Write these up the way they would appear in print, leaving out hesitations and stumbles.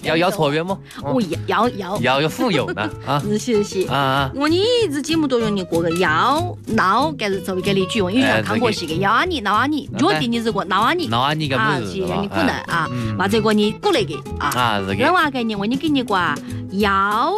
要错别么？ 我要富有呢啊！ 是啊！我你一直节目都用你过个要闹，该是做一个例句，因为像看过是个要啊你闹啊你，决定你这个闹啊你个么子啊，你可能啊，把这个你过来给啊，人话概念我你给你挂要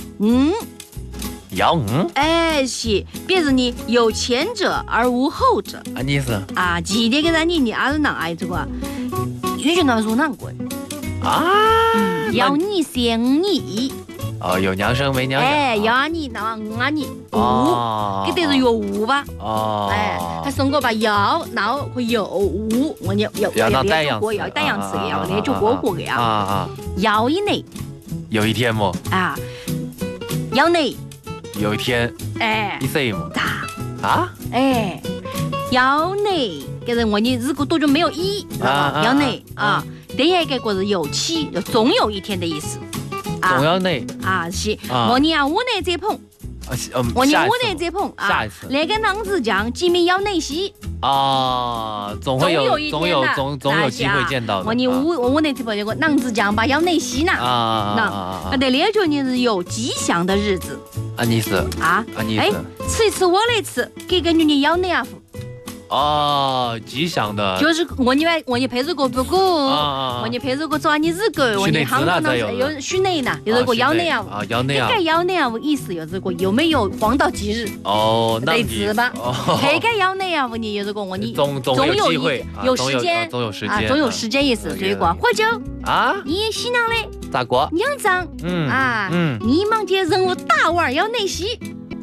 哎是，别是你有前者而无后者啊，你是啊，记得给咱你还是哪爱这个，语句那说难过啊， 要你想你。 哦，有娘生没娘养。 哎，要啊你，闹啊你，无，给得是有无吧？ 哦， 哎，还送过把要闹和有无，我要连着过，要带样词的，要连着过的呀。要以内， 有一天么？ 啊，要内， 有一天， 哎， 你谁么？ 啊？哎，要内，给人我你如果多久没有一，要内啊，第一个个是有期，总有一天的意思。 总要内啊是，我你啊无内再碰，我你无内再碰啊， 下一次那个囊子酱见面要内洗啊，总有机会见到的。 我你无内再碰，这个囊子酱把要内洗呢那得连着你是有吉祥的日子啊，你是啊你是吃一次我来吃，给个女人要内啊。 哦，吉祥的， 就是我你配这个不过，我你配这个做你日个，我你韩国呢有许内呢，有这个要内啊， 要内啊， 这个要内啊，意思有这个有没有黄道吉日？ 哦， 得知吧？这个要内啊，你有这个我你总有机会， 有时间， 总有时间意思，这个喝酒啊， 你洗娘嘞， 咋过？ 娘脏，你忙接任务大腕要内洗。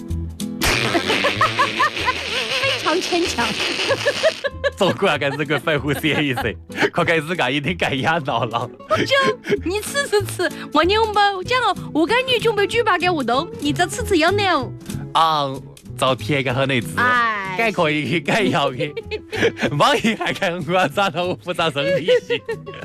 非常牵强。 走过来开始个肺呼吸意思，快开始干一定干压到了。 就你吃，我牛包讲了，我跟你准备举办个活动，你这吃要牛啊，找贴个和那字，改可以改要的，网易还看我咋头复杂生理系，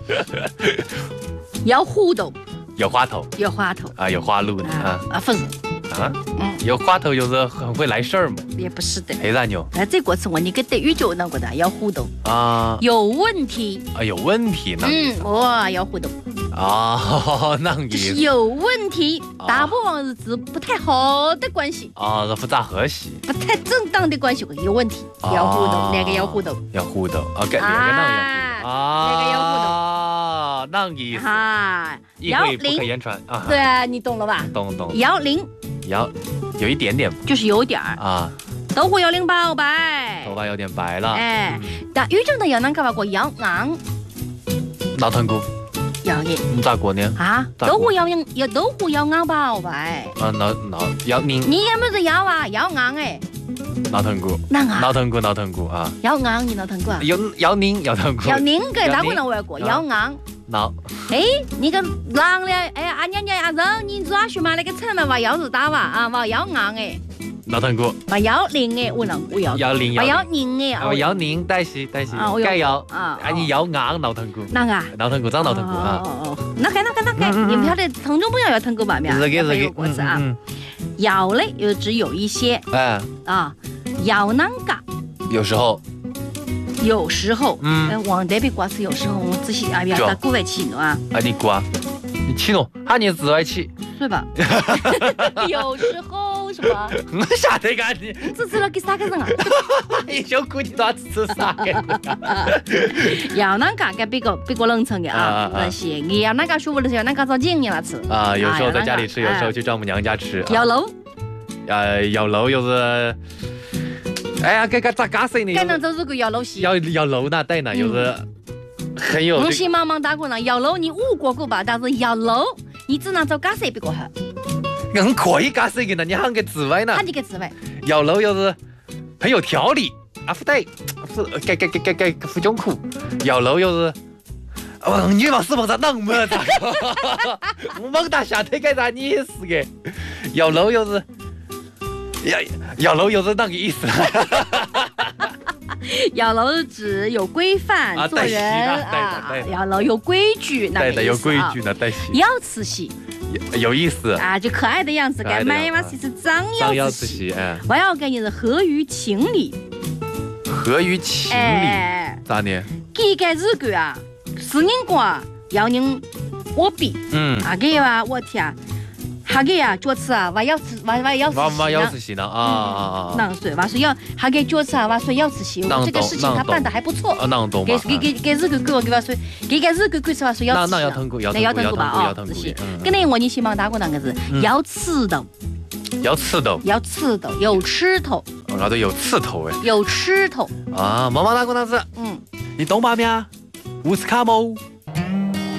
要互动， 有花头啊，有花路的啊， 不是。 啊，有花头就是很会来事儿嘛， 也不是的。 黑大牛， 那这个词我你跟德语就那个的要互动啊， 有问题啊，有问题呢， 哇，要互动啊，那意思有问题，大部分是指不太好的关系啊，是不咋和谐， 不太正当的关系有问题，要互动，那个要互动， 啊，那个要互动啊，那意思啊， 要不可言传啊， 对啊，你懂了吧？ 懂。 要零。 有一点点， 就是有点啊， 豆腐有点白白， 头发有点白了， 哎，但语中的要啷个过要硬， 老疼过， 要的， 你咋过呢？ 啊，豆腐要硬白白， 啊，要拧， 你也没是要啊，要硬哎， 老疼过，老疼过啊， 要硬你老疼过啊， 要拧要疼过， 要拧给哪个人玩过？要硬。哎，你个狼嘞！哎呀，阿娘阿人，你抓去嘛那个城嘛，娃要是打娃啊，娃要硬哎。 老疼过。 娃要拧哎，我要拧。 娃要拧哎。 要拧，但是该要啊，你要硬老疼过。 哪个？ 老疼过，长老疼过啊。 那个，你们晓得听众朋友要疼过吧？没有？ 这个过是啊。要嘞，又只有一些。 哎。 啊，要啷个？有时候，往那边挂是有时候，我仔细啊，要在国外去喏啊。 你挂，你去喏，喊你自外去。 是吧？有时候是吧？ 我晓得干你。 只吃了给啥个人啊？ 你就估计他吃啥个？ 要啷个给别个冷成的啊？那是你要啷个舒服的时候，啷个找经验来吃啊？有时候在家里吃，有时候去丈母娘家吃。 要楼？ 要楼又是。哎呀，这个咋嘎谁呢？ 赶上走这个要楼戏， 要楼那带呢，又是很有。 东西忙忙打过呢，要楼你误过吧，但是要楼你只能找嘎谁别个哈。 我可以嘎谁个呢？你喊个紫薇呢？ 喊你个紫薇。 要楼又是很有条理啊，不对，该不中苦。要楼又是，你往是不是弄么子？我猛打下腿该咋你是个？要楼又是。要楼有是那个意思， 要楼指有规范做人啊，要楼有规矩，那个有规矩呢，带戏要吃戏， 有意思啊，就可爱的样子，该买嘛是张要吃戏，我要给你是合于情理， 咋呢？ 几个日子啊，是人过要人我比，那个啊，我天啊，那个啊，角色啊，我要吃，我要吃戏呢啊！ 那对，我说要那个角色啊，我说要吃戏，这个事情他办得还不错。 能懂吗？ 给日狗狗，给我说，给日狗狗是吧？说要吃， 那要通过， 吧啊，这些。跟那我你去忙打过那个是要刺头， 要刺头， 有吃头。 那都有刺头哎， 有吃头啊！妈妈打过那子， 嗯， 你懂吗？咩？乌斯卡莫。